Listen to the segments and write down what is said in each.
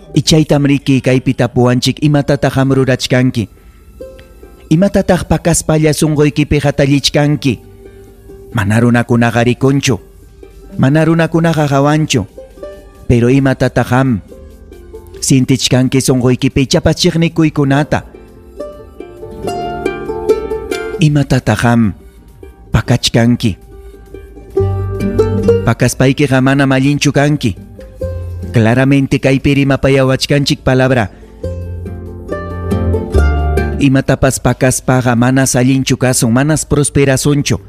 Ichaytam riki kaypi tapuwanchik imatataq hamrurachkanki. Imatataq pakaspalla sunquykipi hatallichkanki. Mana runakunaqa rikunchu. Mana runakunaqa hawanchu. Pero imatataq ham sintichkanki sunquykipi chapachiqnikuykunata. Imatataq ham pakachkanki. Pakaspaykiqa mana mallinchu kanki. Claramente kaypi rimapayawachkanchik palabra. Imatapas pakaspaqa manas allinchu kasun, manas prosperasunchu.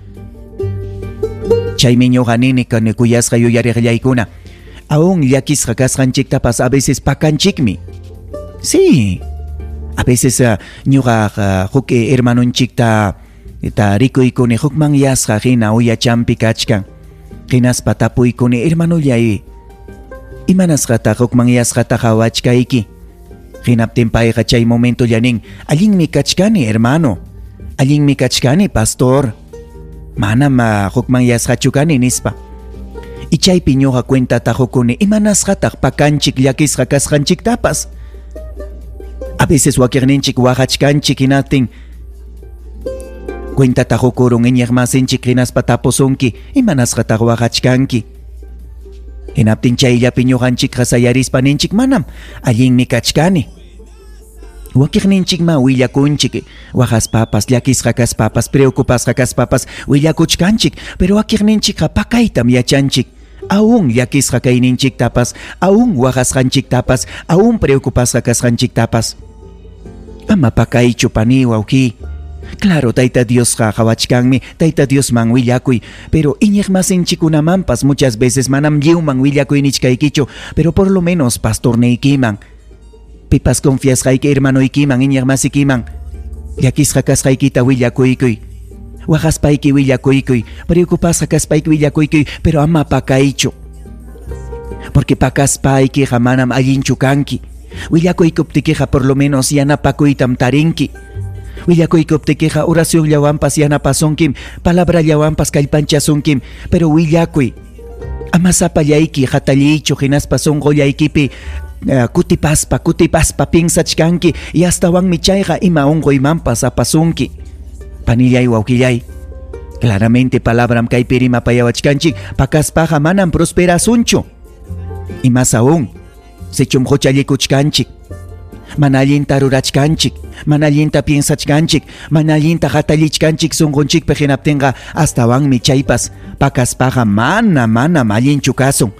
Chaymi ñuqa nini kuyasqa yuyariqllaykuna. Aún llakisqa kasqanchiktapas a veces pakanchikmi. Sí. A veces ñuqa huk hermanunchikta rikuykuni hukman yasqa hina uyachampi kachkan. Hinaspa tapuykuni hermanullay. Imanasqata hukman yasqata hawachkayki. Hinaptin payqa chay momento llanin allinmi kachkani hermano. Allinmi kachkani pastor. Manam hukman yasqachu kani nispa. Ichaypi ñuqa cuentata hukuni imanasqataq pakanchik llakisqa kasqanchiktapas. A veces wakiqninchik waqachkanchik hinatin cuentata hukurun iñiqmasinchik hinaspa tapusunki imanasqataq waqachkanki. Hinaptin chayllapi ñuqanchikqa sayarispa ninchik manam allinmi kachkani. Wakiqninchikma willakunchik waqaspapas llakisqa kaspapas preocupasqa kaspapas willakuchkanchik, pero wakiqninchikqa pakaytam yachanchik. Aún llakisqa kayninchiktapas, aún waqasqanchiktapas, aún preocupasqa kasqanchiktapas. Ama pakaychu pani wawqi. Claro, Tayta Diosqa hawachkanmi, Tayta Diosman willakuy, pero iñiqmasinchikunamanpas muchas veces manam lliwman willakuynichkaykichu, pero por lo menos pastorniykiman, pipas confiasqayki hermanuykiman, iñiqmasikiman, llakisqa kasqaykita willakuykuy, waqaspayki willakuykuy, preocupasqa kaspayki willakuykuy, pero ama pakaychu, porque pakaspaykiqa manam allinchu kanki. Willakuykuptikiqa por lo menos yanapakuytam tarinki. Willakuykuptikiqa oracionllawanpas yanapasunkim, palabrallawanpas kallpanchasunkim, pero willakuy ama sapallayki hatallichu hinaspa sunqullaykipi kutipaspa pinsachkanki y hastawanmi chayqa ima unquymanpas apasunki. Panillay wawqillay, claramente palabram kaypi rimapayawachkanchik pakaspaqa manam prosperasunchu. Y más aún, sichum huchallikuchkanchik, mana allinta rurachkanchik, mana allinta piensachkanchik, mana allinta hatallichkanchik sunqunchikpi hinaptinqa hastawanmi chaypas pakaspaqa mana allinchu kasun.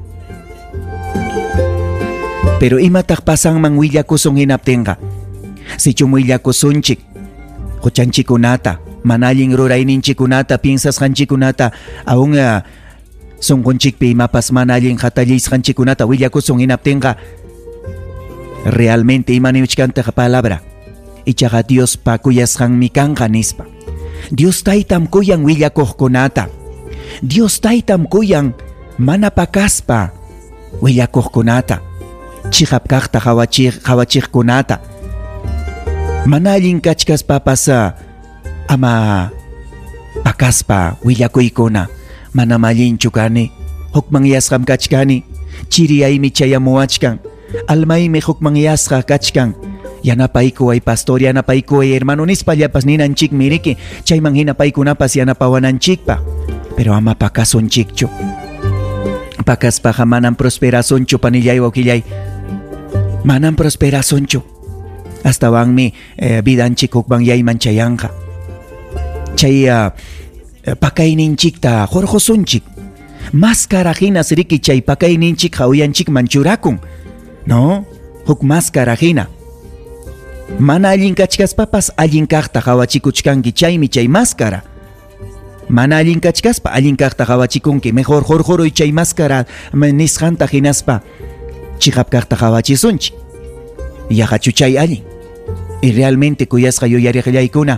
Pero imataq pasanman willakusun hinaptinqa, sichum willakusunchik huchanchikunata, mana allin rurayninchikunata, piensasqanchikunata, aún sunqunchikpi imapas mana allin hatallisqanchikunata willakusun hinaptinqa, realmente imanichkantaqa palabra ichaqa Dios pa kuyasqanmi kanqa nispa. Dios taytam kuyan willakuqkunata. Dios taytam kuyan mana pakaspa willakuqkunata, chiqap kaqta hawachiqkunata. Mana allin kachkaspapas ama pakaspa willakuykuna manam allinchu kani. Hukman yasqam kachkani, chiriyaymi chayamuachkan, almaymi hukman yasqa kachkan. Yanapaykuway pastor, yanapaykuway hermano nispallapas ninanchik miriki, chayman hinapaykunapas yanapawananchikpa, pero ama pakasunchikchu. Pakaspaqa manam prosperasunchu panillay wawqillay, manam prosperasunchu. Hastawanmi vidanchik hukman yayman chayanqa. Chay pakayninchikta jorjosunchik, máscara hinas riki chay pakayninchik hawyanchikman churakun, no? Huk máscara hina. Mana allin kachkaspapas allin kaqta hawachikuchkanki, chaymi chay máscara. Mana allin kachkaspa allin kaqta hawachikunki, mejor jorjoroy chay máscara nisqanta hinaspa chiqap kaqta hawachisunchik. Yahachu chay allin. Y realmente kuyasqa yuyariqllaykuna,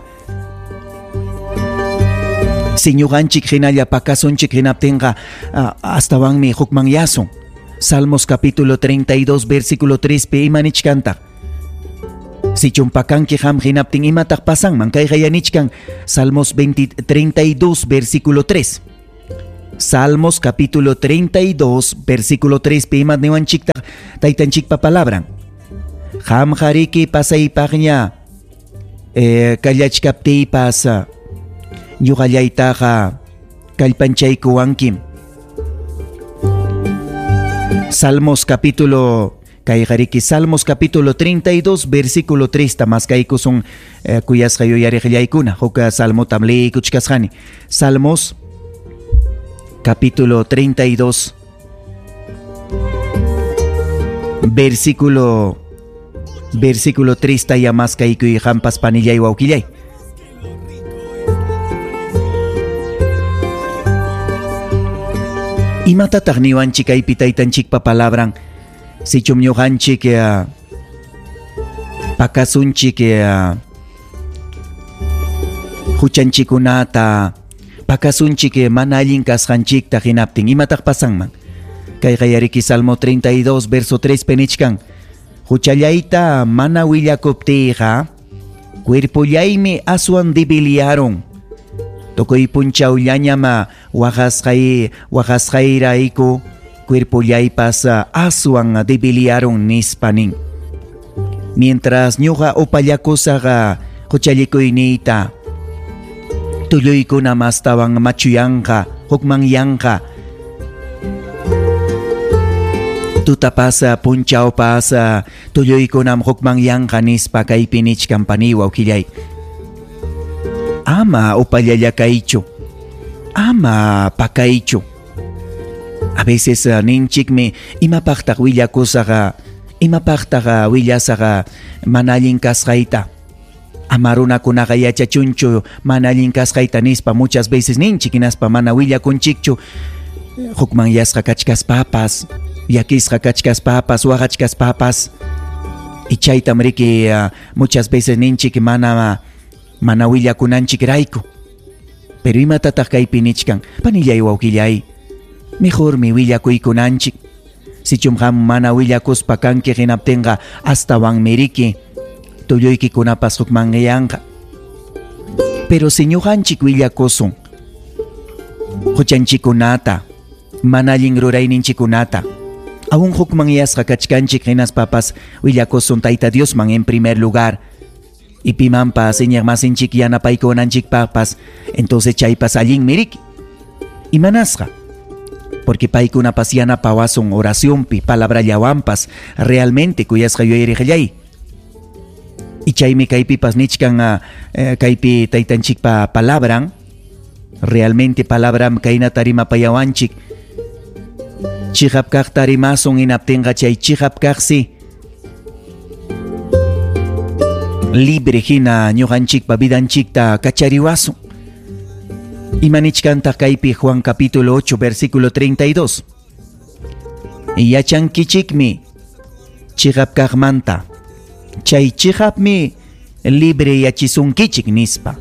si ñuqanchik hinalla pakasunchik hinaptinqa hastawanmi hukman yasun. Salmos capítulo 32 versículo 3 pi imanichkanta. Si chumpakanki ham hinaptin imataq pasanman kayqa yanichkan. Salmos 32 versículo 3. Salmos capítulo 32 versículo 3 pima niwanchikta taytanchikpa palabran. Ham hariki pasaypaqña kallachkaptiypas ñuqallaytaqa kallpanchaykuwankim. Salmos capítulo 32 versículo 3 tamaskayku son kuyasqa yuyariqllaykuna huka salmo tamli kuchkasqani. Salmos capítulo 32 versículo 3 tayamaskayku y hampas panillay wawkillay. Imatataq niwanchik kaypi taytanchikpa palabran sichum ñuqanchik pakasunchik huchanchikunata pakasunchik mana allin kasqanchikta hinaptin imataq pasanman. Kay qayariki Salmo 32 verso 3 penichkan huchallayta mana willakuptiyqa cuerpollaymi aswan debiliaron. Tokoy punchawllañama waqasqayrayku cuerpollaypas aswan debiliaron nispanin. Mientras ñuqa upallakusaqa huchallikuyniita tulluykuna mastawan machuyanqa hukmanyanqa tutapas punchawpas tulluykunam hukmanyanqa nispa kaypi nichkan pani wawkillay. Ama upallallakaychu, ama pakaychu. A veces ninchikmi imapaqtaq willakusaqa, imapaqtaq willasaqa mana allin kasqayta. Ama runakunaqa yachachunchu mana allin kasqayta nispa muchas veces ninchik hinaspa mana willakunchikchu hukmanyasqa kachkaspapas, yakisqa kachkaspapas, waqachkaspapas. Y chaytam riki muchas veces ninchik mana willakunanchik rayku. Pero imatataq kaypi nichkan panillay wawkillay. Mejor mi willakuykunanchik. Sichum ham mana willakuspa kanki hinaptinqa astawan miriki tulluykikunapas hukmanyanqa. Pero si ñuqanchik willakusun huchanchikunata mana allin rurayninchikunata aún hukmanyasqa kachkanchik hinaspapas willakusun Tayta Diosman en primer lugar. Y pimanpas iñaqmasinchik yanapaykunanchikpapas entonces chaypas allin miriki. Imanasqa porque paykunapas yanapawasun oracionpi palabrallawanpas realmente kuyasqa yuyariqllay. Y chaymi kaypipas nichkan kaypi taytanchikpa palabran realmente palabram kaynata rimapayawanchik. Chihap kaqta rimasun hinaptinqa chay chihap kaqsi libre hina ñuqanchikpa vidanchikta kachariwasun. Imanichkantaq kaypi Juan capítulo 8 versículo 32. Yachankichikmi chihap kaqmanta chay chihapmi libre yachisunkichik nispa.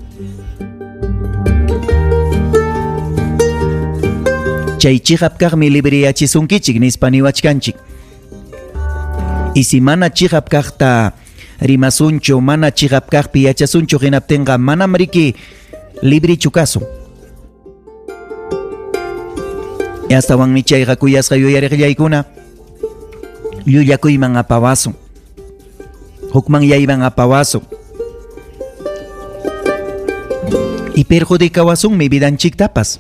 Chay chihap kaqmi libre yachisunkichik nispa niwachkanchik. Y si mana chihap kaqta rimasunchu mana chihap kaqpi yachasunchu hinaptinqa manam riki libre chukasun. Astawan chayqa kuyasqa yuyariqllaykuna llulakuyman apawasun, hukmanyayman apawasun y perjudicawasunmi vidanchiktapas.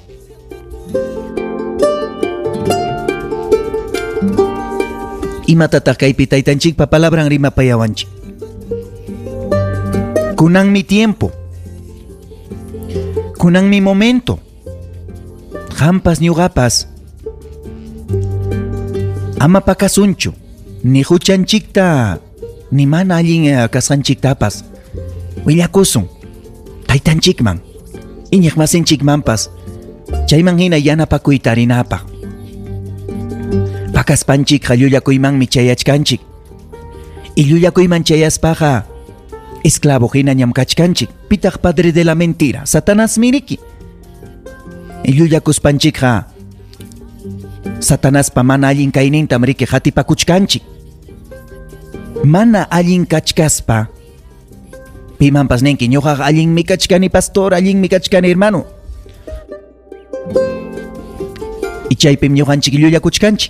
Imatataq kaypi taytanchikpa palabran rimapayawanchik. Kunan mi tiempo, kunan mi momento, hampas ñuqapas ama pakasunchu ni huchanchikta ni mana allin kasqanchiktapas willakusun taytanchikman iñaqmasinchikmanpas chayman hina yanapakuyta rinapaq. Pakaspanchikqa llullakuymanmi chayachkanchik y llullakuyman chayaspaqa esclavo hina ñamkachkanchik. Pitaq padre de la mentira Satanás miriki. Llullakuspanchikqa Satanaspa mana allin kaynintam riki hatipakuchkanchik. Mana allin kachkaspa pimanpas ninki ñuqaqa allinmi kachkani pastor, allinmi kachkani hermano. chaypim ñuqanchik llullakuchkanchik.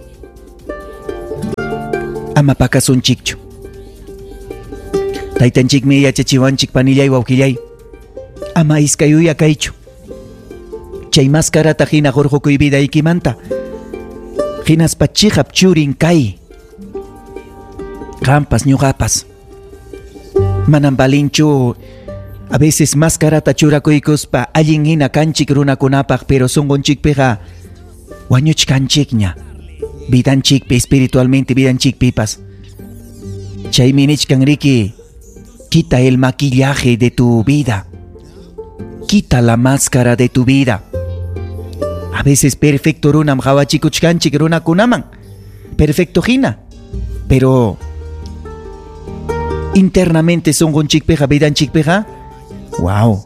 Ama pakasunchikchu. Taytanchikmi yachachiwanchik panillay wawqillay. Ama iskayuya kaychu. Chay maskarata hina hurqukuy vidaykimanta. Hinaspa chihap churin kay. Qampas ñuqapas. Manam balinchu a veces maskarata churakuykuspa allin hina kanchik runakunapaq, pero sunqunchikpiqa wañuchkanchikña. Vidanchikpi espiritualmente vidanchikpipas. Chaymi nichkan riki, quita el maquillaje de tu vida. Quita la máscara de tu vida. A veces perfecto runam hawachikuchkanchik runakunaman. Perfecto hina. Pero internamente sunqunchikpiqa vidanchikpiqa, wow.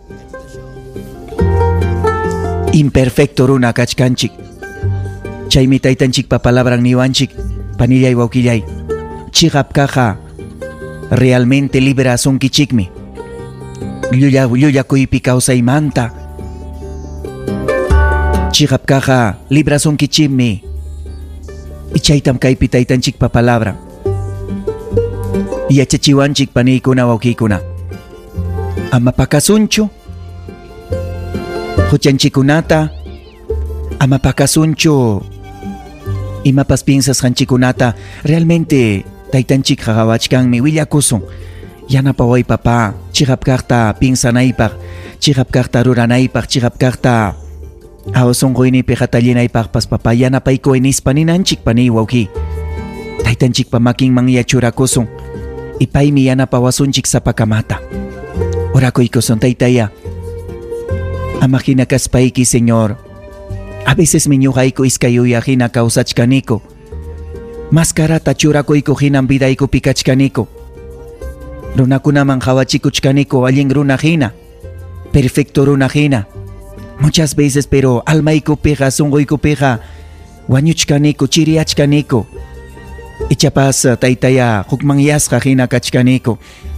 Imperfecto runa kachkanchik. Chaymi taytanchikpa palabran niwanchik, panillay wawqillay. Chihapkaqa realmente liberasunkichikmi. Llullakuypi kawsaymanta. Chihapkaqa librasunkichikmi. Y chaytam kaypi taytanchikpa palabra. Yachachiwanchik paniykuna wawqiykuna. Ama pakasunchu huchanchikunata. Ama pakasunchu imapas piensas hanchikunata. Realmente taytanchik hawachkanmi willakusun. Yanapaway papa, chihapkaqta pinsanaypaq, chihapkaqta ruranaypaq, chihapkaqta awsunquynipi hatallinaypaqpas papa yanapaykuy nispa ninanchik pani wawqi. Taytanchikpa makinman yachurakusun. Ipaymi yanapawasunchik sapakamata. Orakuykusun taytaya. Ama hina kaspayki, Señor. A veces mi ñuqayku iskayuya hina kawsachkaniko. Maskarata churakuyku hinan vidayku pikachkaniko. Runakunaman hawachikuchkaniko allin runa hina. Perfecto runa hina. Muchas veces pero almaykupiqa sunquykupiqa wañuchkaniko, chiriachkaniko. Ichapas taytaya hukman yasqa hina kachkaniko.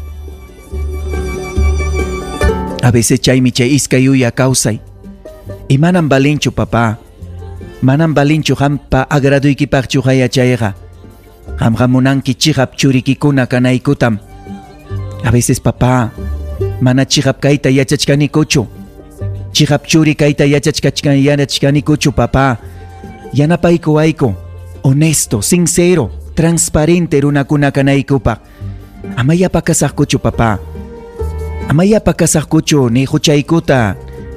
A veces chaymi chay iskayuya kawsay. Y manam balinchu papa. Manam balinchu hampa agraduykipaqchu haya chayqa. Hamqa munanki chihap churikikuna kanaykutam. A veces papa, mana chihap kayta yachachkanikuchu. Chihap churi kayta yachachkanikuchu papa. Yanapayku ayku. Honesto, sincero, transparente runakuna kanaykupaq. Ama yapakasaqkuchu papa. Ama yapakasaqkuchu ni huchaykuta.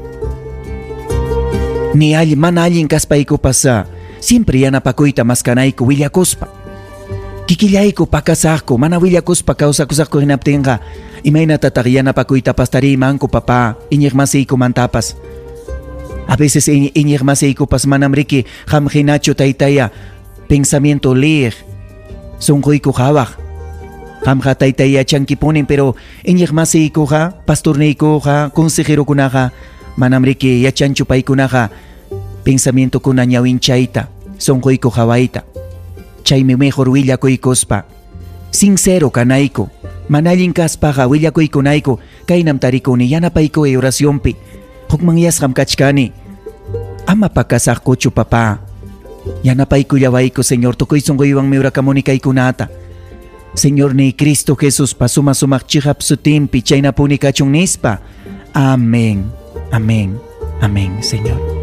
Ni mana allin kaspaykupas siempre yanapakuyta maskanayku willakuspa. Kikillayku pakasaqku, mana willakuspa kawsakusaqku hinaptinqa imaynatataq yanapakuytapas tarimanku papa, iñiq masiykumantapas. A veces iñiq masiykupas manam riki hamhinachu taytaya pensamiento liq sunquyku hawaq. Hamqa taytaya chankipunin, pero iñiq masiykuqa, pastorniykuqa, consejerokunaqa manam riki yachanchu paykunaqa pensamiento kuna ñawinchayta, sunquyku hawayta. Chaymi mejor willakuykuspa sincero kanayku, manallin kaspaqa willakuykunayku kaynam tarikuni yanapaykuy oracionpi. Hukman yasqam kachkani. Ama pakasaqkuchu papa. Yanapaykullawayku, Señor, tukuy sunquywanmi urakamuni kaykunata. Señor, ni Cristo Jesús pasuma sumaq chihap sutimpi chaynapuni kachun nispa. Amén. Amén. Amén, Señor.